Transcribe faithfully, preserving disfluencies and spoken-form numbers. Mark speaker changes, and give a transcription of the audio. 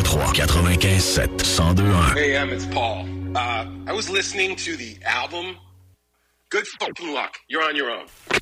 Speaker 1: trois, quatre-vingt-quinze sept, cent deux un.
Speaker 2: Hey, um, it's Paul. Uh, I was listening to the album. Good fucking luck. You're on your own.